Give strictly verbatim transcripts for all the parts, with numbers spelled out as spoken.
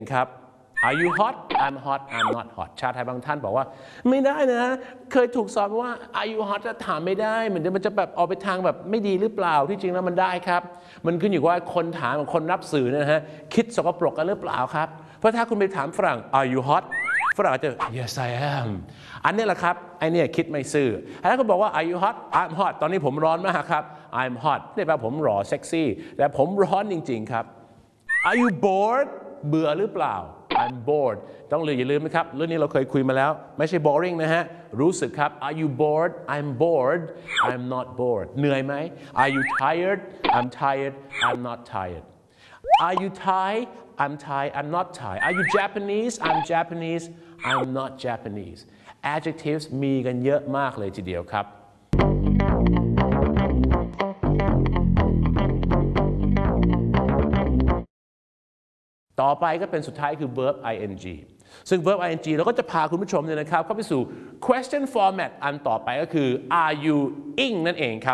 ครับ Are you hot I'm hot I'm not hot ชาวไทยบางท่านบอกว่าไม่ได้นะเคยถูกสอนว่า Are you hot จะถามไม่ได้เหมือนมันจะแบบออกไปทางแบบไม่ดีหรือเปล่าที่จริงแล้วมันได้ครับมันขึ้นอยู่ว่าคนถามคนรับสื่อนะฮะคิดสกปรกกันหรือเปล่าครับเพราะถ้าคุณไปถามฝรั่ง Are you hot ฝรั่งจะ Yes I am อันนี้แหละครับไอเนี่ยคิดไม่ซื่อถ้าคุณบอกว่า Are you hot I'm hot ตอนนี้ผมร้อนมากครับ I'm hot นี่แปลว่าผมหล่อเซ็กซี่แต่ผมร้อนจริงๆครับ Are you bored เบื่อหรือเปล่า I'm bored ต้องลืมอย่าลืมนะครับเรื่องนี้เราเคยคุยมาแล้วไม่ใช่ boring นะฮะรู้สึกครับ Are you bored I'm bored I'm not bored เหนื่อยไหม Are you tired I'm tired I'm not tired Are you Thai I'm Thai I'm not Thai Are you Japanese I'm Japanese I'm not Japanese adjectives มีกันเยอะมากเลยทีเดียวครับต่อไปก็เป็นสุดท้ายคือ verb ing ซึ่ง verb ing เราก็จะพาคุณผู้ชมเนี่ยนะครับเข้าไปสู่ question format อันต่อไปก็คือ are you ing นั่นเองครับ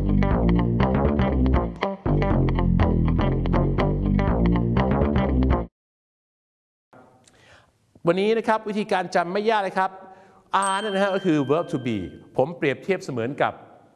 วันนี้นะครับวิธีการจำไม่ยากเลยครับ are นั่นนะฮะก็คือ verb to be ผมเปรียบเทียบเสมือนกับ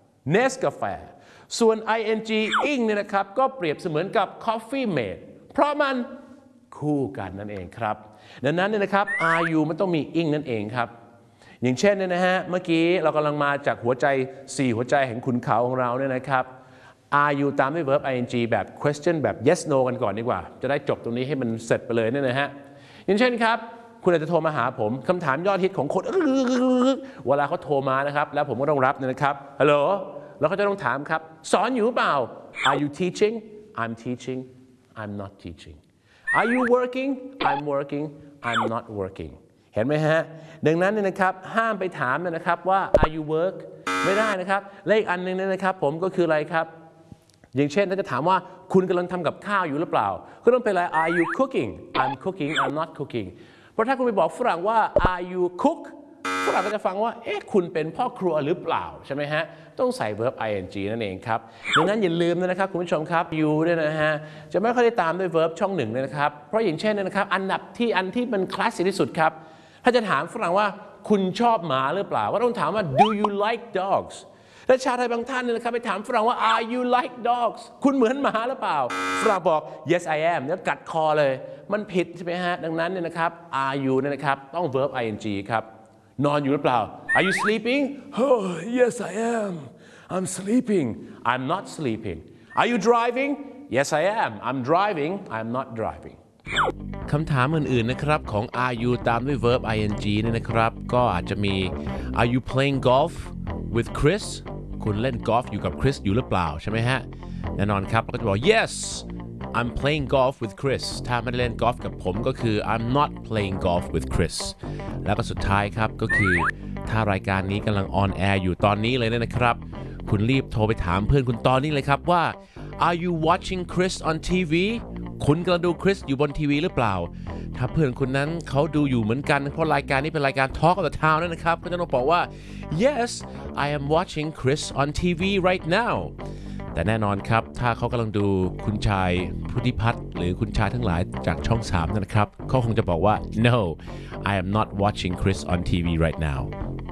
Nescafe ส่วน ing ing เนี่ยนะครับก็เปรียบเสมือนกับ coffee mate เพราะมันคู่กันนั่นเองครับดังนั้นเนี่ยนะครับ are you มันต้องมี ing นั่นเองครับอย่างเช่นเนี่ยนะฮะเมื่อกี้เรากำลังมาจากหัวใจสี่หัวใจแห่งขุนเขาของเราเนี่ยนะครับ are you ตามด้วย verb ing แบบ question แบบ yes no กันก่อนดีกว่าจะได้จบตรงนี้ให้มันเสร็จไปเลยเนี่ยนะฮะอย่างเช่นครับคุณอาจจะโทรมาหาผมคำถามยอดฮิตของคนเวลาเขาโทรมานะครับแล้วผมก็ต้องรับเนี่ยนะครับฮัลโหลแล้วเขาจะต้องถามครับสอนอยู่เปล่า Are you teaching I'm teaching I'm not teaching Are you working I'm working I'm not working เห็นไหมฮะดังนั้นเนี่ยนะครับห้ามไปถามนะครับว่า Are you work ไม่ได้นะครับและอีกอันนึงเนี่ยนะครับผมก็คืออะไรครับอย่างเช่นถ้าจะถามว่าคุณกำลังทำกับข้าวอยู่หรือเปล่าก็ต้องเป็นอะไร Are you cooking I'm cooking I'm not cooking เพราะถ้าคุณไปบอกฝรั่งว่า Are you cook ฝรั่งก็จะฟังว่าเอ๊ะคุณเป็นพ่อครัวหรือเปล่าใช่ไหมฮะต้องใส่ verb ing นั่นเองครับดังนั้นอย่าลืมนะครับคุณผู้ชมครับ you เนี่ยนะฮะจะไม่ค่อยได้ตามด้วย verb ช่องหนึ่งเลยนะครับเพราะอย่างเช่นนะครับอันดับที่อันที่มันคลาสสิกที่สุดครับถ้าจะถามฝรั่งว่าคุณชอบหมาหรือเปล่าก็ต้องถามว่า do you like dogs และชาวไทยบางท่านเนี่ยนะครับไปถามฝรั่งว่า are you like dogs คุณเหมือนหมาหรือเปล่าฝรั่งบอก yes I am แล้วกัดคอเลยมันผิดใช่ไหมฮะดังนั้นเนี่ยนะครับ are you เนี่ยนะครับต้อง verb ing ครับนอนอยู่หรือเปล่า Are you sleeping Oh yes I am I'm sleeping I'm not sleeping Are you driving Yes I am I'm driving I'm not driving คำถามอื่นๆนะครับของ Are you ตามด้วย verb ing เนี่ยนะครับก็อาจจะมี Are you playing golf with Chris คุณเล่นกอล์ฟอยู่กับคริสอยู่หรือเปล่าใช่ไหมฮะแน่นอนครับก็จะบอก Yes I'm playing golf with Chris ถ้าไม่ได้เล่นกอล์ฟกับผมก็คือ I'm not playing golf with Chris แล้วก็สุดท้ายครับก็คือถ้ารายการนี้กำลังออนแอร์อยู่ตอนนี้เลยนะครับคุณรีบโทรไปถามเพื่อนคุณตอนนี้เลยครับว่า Are you watching Chris on ที วี คุณกำลังดูคริสอยู่บนทีวีหรือเปล่าถ้าเพื่อนคุณนั้นเขาดูอยู่เหมือนกันเพราะรายการนี้เป็นรายการ Talk of the Town นั่นนะครับก็จะต้องบอกว่า Yes I am watching Chris on ที วี right nowแต่แน่นอนครับถ้าเขากำลังดูคุณชายพุทธิพัฒน์หรือคุณชายทั้งหลายจากช่องสามนะครับเขาคงจะบอกว่า No I am not watching Chris on ที วี right now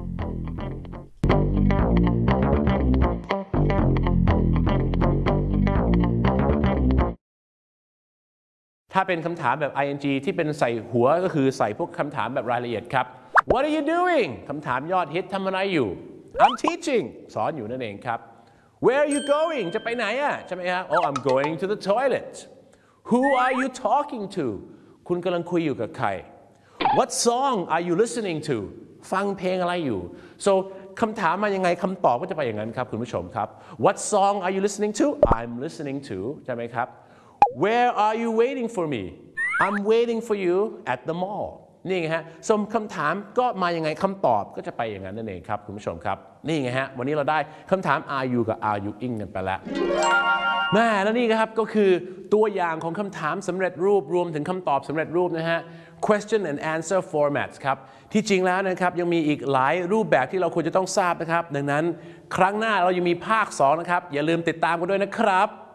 ถ้าเป็นคำถามแบบ ing ที่เป็นใส่หัวก็คือใส่พวกคำถามแบบรายละเอียดครับ What are you doing คำถามยอดฮิตทำอะไรอยู่ I'm teaching สอนอยู่นั่นเองครับWhere are you going จะไปไหนอ่ะใช่ไหมครับ Oh I'm going to the toilet Who are you talking to คุณกำลังคุยอยู่กับใคร What song are you listening to ฟังเพลงอะไรอยู่ so คำถามมายังไงคำตอบก็จะไปอย่างนั้นครับคุณผู้ชมครับ What song are you listening to I'm listening to ใช่ไหมครับ Where are you waiting for me I'm waiting for you at the mall นี่ไงฮะสมคำถามก็มายังไงคำตอบก็จะไปอย่างนั้นนั่นเองครับคุณผู้ชมครับนี่ไงฮะวันนี้เราได้คำถาม are you กับ are you ing กันไปแล้วแม่แล้วนี่ครับก็คือตัวอย่างของคำถามสำเร็จรูปรวมถึงคำตอบสำเร็จรูปนะฮะ question and answer formats ครับที่จริงแล้วนะครับยังมีอีกหลายรูปแบบที่เราควรจะต้องทราบนะครับดังนั้นครั้งหน้าเรายังมีภาคสองนะครับอย่าลืมติดตามกันด้วยนะครับ